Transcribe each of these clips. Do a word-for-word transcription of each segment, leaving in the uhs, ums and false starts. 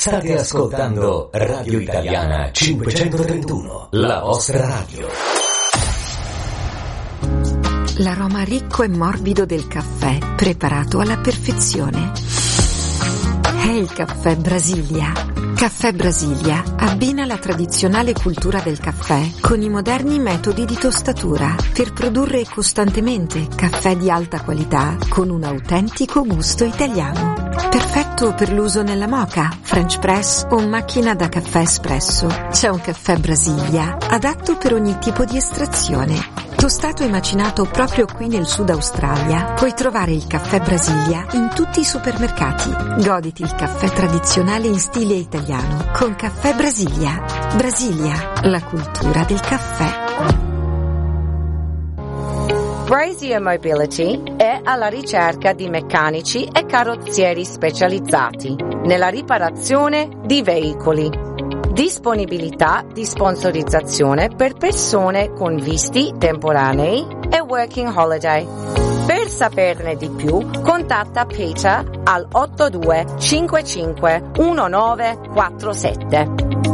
State ascoltando Radio Italiana cinquecentotrentuno, la vostra radio. L'aroma ricco e morbido del caffè, preparato alla perfezione. È il caffè Brasilia. Caffè Brasilia abbina la tradizionale cultura del caffè con i moderni metodi di tostatura per produrre costantemente caffè di alta qualità con un autentico gusto italiano. Perfetto per l'uso nella moka, French press o macchina da caffè espresso. C'è un caffè Brasilia adatto per ogni tipo di estrazione. Tostato e macinato proprio qui nel Sud Australia, puoi trovare il caffè Brasilia in tutti i supermercati. Goditi il caffè tradizionale in stile italiano con Caffè Brasilia. Brasilia, la cultura del caffè. Brazier Mobility è alla ricerca di meccanici e carrozzieri specializzati nella riparazione di veicoli. Disponibilità di sponsorizzazione per persone con visti temporanei e working holiday. Per saperne di più, contatta Peter al otto due cinque cinque uno nove quattro sette.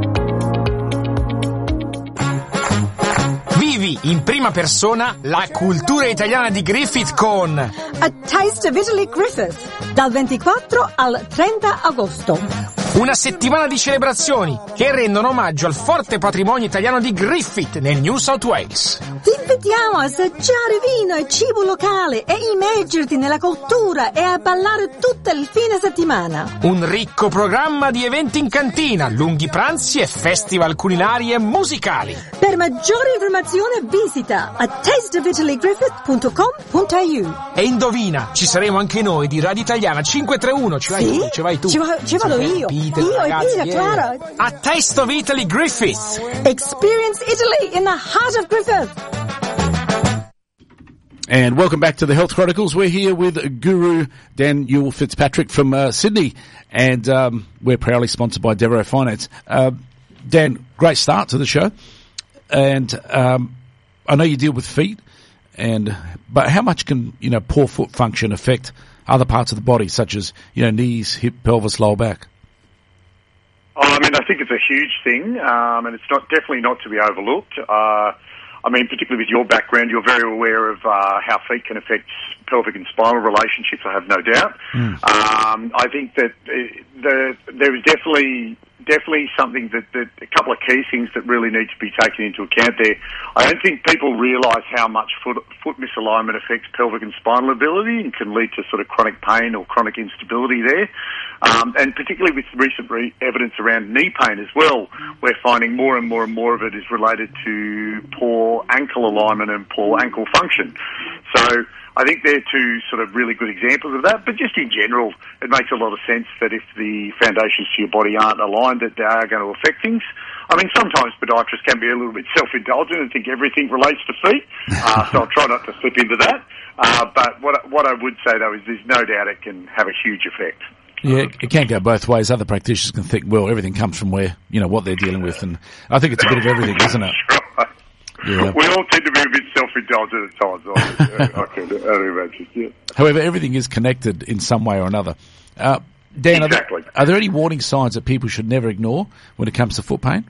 Vivi in prima persona la cultura italiana di Griffith con A Taste of Italy Griffith, dal ventiquattro al trenta agosto. Una settimana di celebrazioni che rendono omaggio al forte patrimonio italiano di Griffith nel New South Wales. Ti invitiamo a assaggiare vino e cibo locale e immergerti nella cultura e a ballare tutto il fine settimana. Un ricco programma di eventi in cantina, lunghi pranzi e festival culinari e musicali. Per maggiori informazioni visita a taste of italy griffith punto com punto a u. E indovina, ci saremo anche noi di Radio Italiana cinquecentotrentuno. Ci vai sì? tu, ci vai tu. Ci, va, ci vado io. Peter, io ragazzi, e Peter, yeah. Clara. A Taste of Italy Griffith. Experience Italy in the heart of Griffith. And welcome back to the Health Chronicles. We're here with Guru Daniel Fitzpatrick from uh, Sydney, and um, we're proudly sponsored by Devereux Finance. Uh, Dan, great start to the show, and um, I know you deal with feet, and but how much can you know poor foot function affect other parts of the body, such as you know knees, hip, pelvis, lower back? Oh, I mean, I think it's a huge thing, um, and it's not definitely not to be overlooked. Uh, I mean, particularly with your background, you're very aware of uh, how feet can affect pelvic and spinal relationships, I have no doubt. Mm. Um, I think that the, there is definitely definitely something that, that a couple of key things that really need to be taken into account there. I don't think people realise how much foot, foot misalignment affects pelvic and spinal ability and can lead to sort of chronic pain or chronic instability there. Um, and particularly with recent re- evidence around knee pain as well, we're finding more and more and more of it is related to poor ankle alignment and poor ankle function. So I think they're two sort of really good examples of that, but just in general, it makes a lot of sense that if the foundations to your body aren't aligned, that they are going to affect things. I mean, sometimes podiatrists can be a little bit self-indulgent and think everything relates to feet, uh, so I'll try not to slip into that. Uh, but what, what I would say, though, is there's no doubt it can have a huge effect. Yeah, it can go both ways. Other practitioners can think, well, everything comes from where, you know, what they're dealing with, and I think it's a bit of everything, isn't it? Right. Yeah. We all tend to be a bit self-indulgent at times. I, I can imagine. Yeah. However, everything is connected in some way or another. Uh, Dan, exactly. are, there, are there any warning signs that people should never ignore when it comes to foot pain?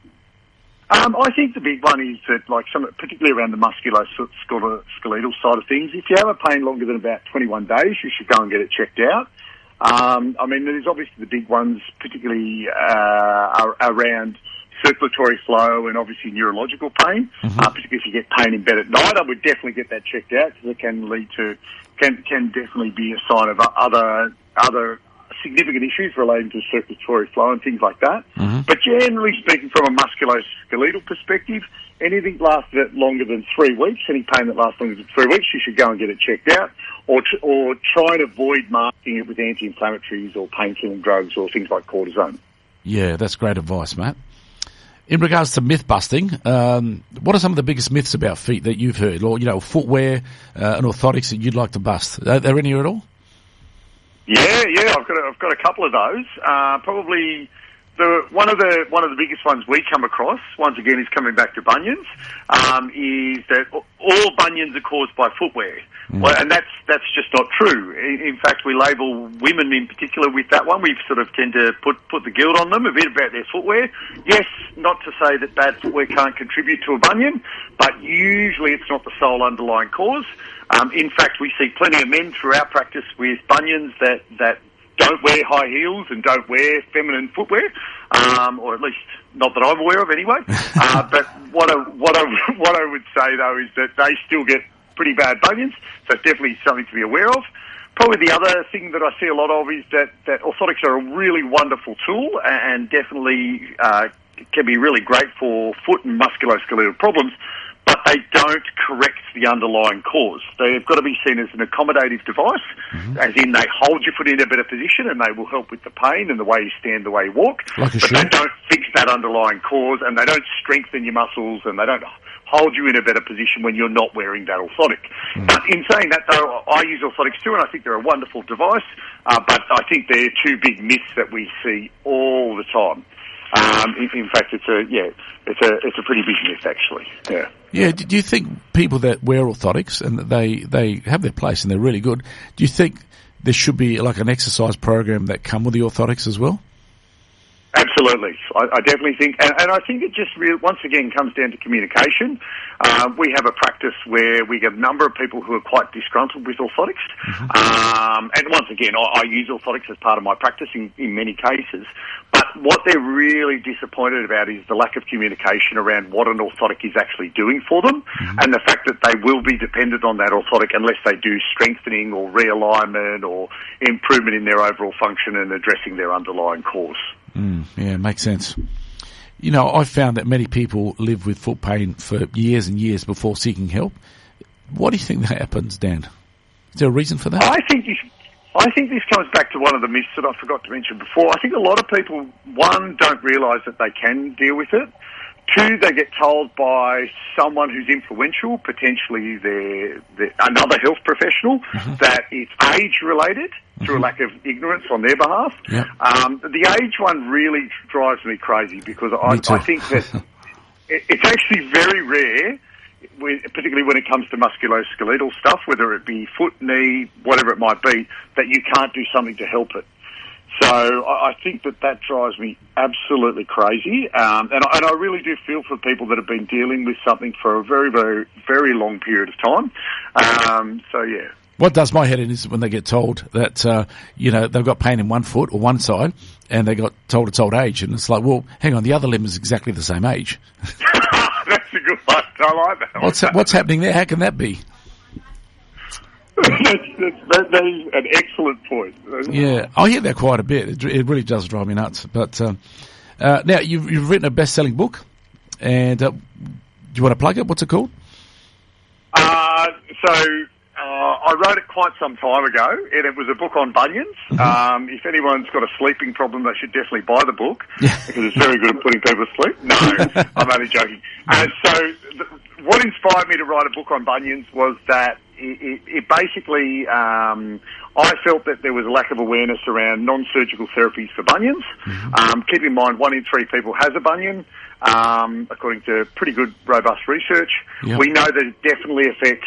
Um, I think the big one is that, like, some, particularly around the musculoskeletal side of things, if you have a pain longer than about twenty-one days, you should go and get it checked out. Um, I mean, there's obviously the big ones, particularly uh, around circulatory flow and obviously neurological pain, mm-hmm. uh, particularly if you get pain in bed at night. I would definitely get that checked out because it can lead to, can can definitely be a sign of other other significant issues relating to circulatory flow and things like that. Mm-hmm. But generally speaking, from a musculoskeletal perspective, anything lasts longer than three weeks, any pain that lasts longer than three weeks, you should go and get it checked out, or tr- or try and avoid masking it with anti-inflammatories or pain-killing drugs or things like cortisone. Yeah, that's great advice, Matt. In regards to myth busting, um, what are some of the biggest myths about feet that you've heard, or you know, footwear uh, and orthotics that you'd like to bust? Are there any at all? Yeah, yeah, I've got a, I've got a couple of those. Uh, probably the, one of the one of the biggest ones we come across, once again, is coming back to bunions, um, is that all bunions are caused by footwear. Mm. Well, and that's that's just not true. In, in fact, we label women in particular with that one. We sort of tend to put, put the guilt on them a bit about their footwear. Yes, not to say that bad footwear can't contribute to a bunion, but usually it's not the sole underlying cause. Um, in fact, we see plenty of men through our practice with bunions that, that don't wear high heels and don't wear feminine footwear, um, or at least not that I'm aware of anyway. Uh, but what I, what I, what I would say though is that they still get pretty bad bunions, so it's definitely something to be aware of. Probably the other thing that I see a lot of is that, that orthotics are a really wonderful tool and definitely uh, can be really great for foot and musculoskeletal problems, but they don't correct the underlying cause. They've got to be seen as an accommodative device, mm-hmm. as in they hold your foot in a better position and they will help with the pain and the way you stand, the way you walk, like but they don't fix that underlying cause and they don't strengthen your muscles and they don't hold you in a better position when you're not wearing that orthotic. Mm. But in saying that, though, I use orthotics too, and I think they're a wonderful device, uh, but I think they're two big myths that we see all the time. Um, in, in fact, it's a yeah, it's a it's a pretty big myth actually. Yeah. Yeah. Do you think people that wear orthotics and they they have their place and they're really good? Do you think there should be like an exercise program that come with the orthotics as well? Absolutely. I, I definitely think, and, and I think it just really, once again comes down to communication. Uh, we have a practice where we get a number of people who are quite disgruntled with orthotics. Mm-hmm. Um, and once again, I, I use orthotics as part of my practice in, in many cases. But what they're really disappointed about is the lack of communication around what an orthotic is actually doing for them, mm-hmm. and the fact that they will be dependent on that orthotic unless they do strengthening or realignment or improvement in their overall function and addressing their underlying cause. Mm, yeah, makes sense. You know, I've found that many people live with foot pain for years and years before seeking help. What do you think that happens, Dan? Is there a reason for that? I think this, I think this comes back to one of the myths that I forgot to mention before. I think a lot of people, one, don't realise that they can deal with it. Two, they get told by someone who's influential, potentially their, their, another health professional, mm-hmm. that it's age-related mm-hmm. through a lack of ignorance on their behalf. Yep. Um, the age one really drives me crazy because I, I think that it, it's actually very rare, when, particularly when it comes to musculoskeletal stuff, whether it be foot, knee, whatever it might be, that you can't do something to help it. So I think that that drives me absolutely crazy, um, and, I, and I really do feel for people that have been dealing with something for a very, very, very long period of time. Um, so, yeah. What does my head in is when they get told that, uh, you know, they've got pain in one foot or one side, and they got told it's old age, and it's like, well, hang on, the other limb is exactly the same age. That's a good one. I like that. What's, what's happening there? How can that be? that's, that's, that, that is an excellent point. Yeah, I hear that quite a bit. It, it really does drive me nuts. But um, uh, now, you've, you've written a best-selling book, and uh, do you want to plug it? What's it called? Uh, so uh, I wrote it quite some time ago, and it was a book on bunions. Mm-hmm. Um, if anyone's got a sleeping problem, they should definitely buy the book, because it's very good at putting people to sleep. No, I'm only joking. Uh, so th- what inspired me to write a book on bunions was that It, it, it basically, um, I felt that there was a lack of awareness around non-surgical therapies for bunions. Mm-hmm. Um, keep in mind, one in three people has a bunion, um, according to pretty good, robust research. Yep. We know that it definitely affects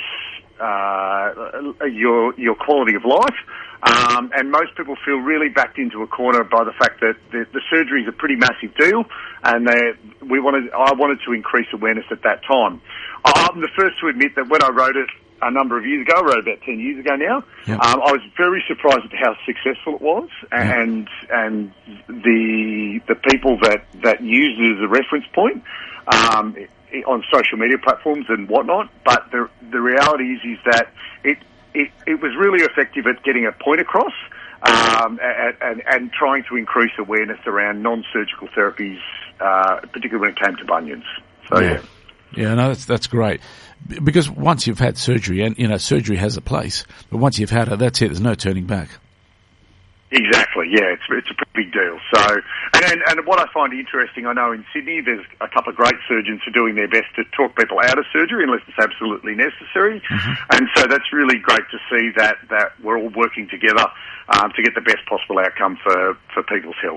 uh, your your quality of life, um, and most people feel really backed into a corner by the fact that the, the surgery is a pretty massive deal, and they, we wanted, I wanted to increase awareness at that time. I'm the first to admit that when I wrote it a number of years ago, I wrote about ten years ago now, yep. um, I was very surprised at how successful it was, and yep. and the the people that, that used it as a reference point um, on social media platforms and whatnot. But the the reality is is that it it, it was really effective at getting a point across, um, and, and and trying to increase awareness around non-surgical therapies, uh, particularly when it came to bunions. So yeah. yeah. Yeah, no, that's that's great. Because once you've had surgery, and, you know, surgery has a place, but once you've had it, that's it, there's no turning back. Exactly, yeah, it's it's a pretty big deal. So, and, and, and what I find interesting, I know in Sydney there's a couple of great surgeons who are doing their best to talk people out of surgery unless it's absolutely necessary. Mm-hmm. And so that's really great to see that, that we're all working together um, to get the best possible outcome for, for people's health.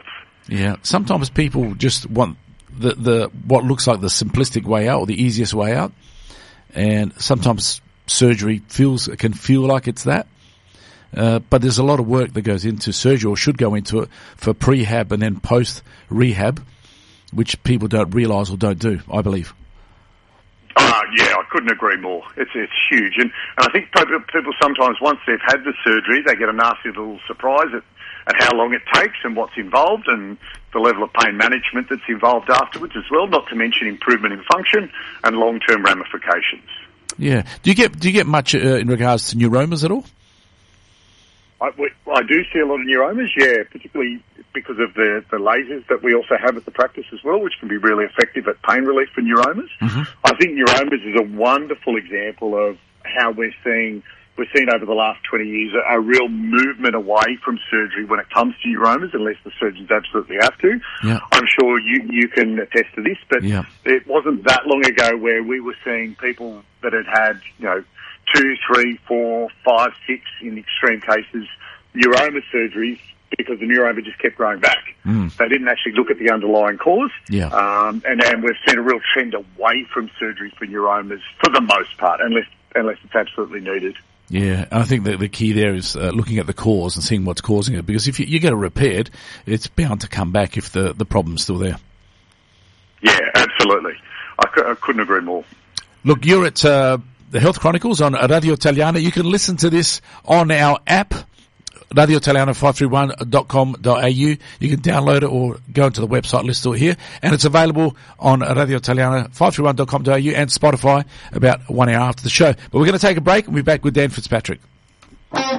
Yeah, sometimes people just want the the what looks like the simplistic way out or the easiest way out, and sometimes surgery feels can feel like it's that. Uh, but there's a lot of work that goes into surgery, or should go into it, for prehab and then post-rehab, which people don't realise or don't do, I believe. Uh, yeah, I couldn't agree more. It's it's huge. And, and I think people, people sometimes, once they've had the surgery, they get a nasty little surprise at, at how long it takes and what's involved and the level of pain management that's involved afterwards as well, not to mention improvement in function and long-term ramifications. Yeah. Do you get do you get much uh, in regards to neuromas at all? I, we, I do see a lot of neuromas, yeah, particularly because of the, the lasers that we also have at the practice as well, which can be really effective at pain relief for neuromas. Mm-hmm. I think neuromas is a wonderful example of how we're seeing, we're seeing over the last twenty years a, a real movement away from surgery when it comes to neuromas, unless the surgeons absolutely have to. Yeah. I'm sure you, you can attest to this, but yeah. It wasn't that long ago where we were seeing people that had had, you know, two, three, four, five, six, in extreme cases, neuroma surgeries because the neuroma just kept growing back. Mm. They didn't actually look at the underlying cause. Yeah. Um, and, and we've seen a real trend away from surgery for neuromas for the most part, unless unless it's absolutely needed. Yeah, and I think that the key there is uh, looking at the cause and seeing what's causing it, because if you, you get it repaired, it's bound to come back if the, the problem's still there. Yeah, absolutely. I, c- I couldn't agree more. Look, you're at uh, the Health Chronicles on Radio Italiana. You can listen to this on our app, radio italiana five three one dot com dot a u. You can download it or go into the website, list to it here. And it's available on Radio Italiana five three one dot com dot a u and Spotify about one hour after the show. But we're going to take a break and we'll be back with Dan Fitzpatrick.